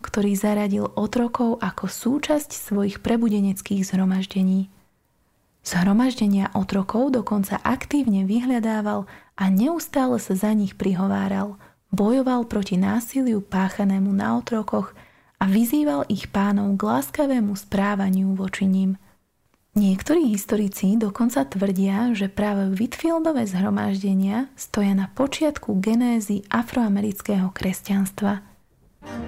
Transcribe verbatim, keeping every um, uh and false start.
ktorý zaradil otrokov ako súčasť svojich prebudeneckých zhromaždení. Zhromaždenia otrokov dokonca aktívne vyhľadával a neustále sa za nich prihováral, bojoval proti násiliu páchanému na otrokoch a vyzýval ich pánov k láskavému správaniu voči nim. Niektorí historici dokonca tvrdia, že práve Whitfieldove zhromaždenia stoja na počiatku genézy afroamerického kresťanstva.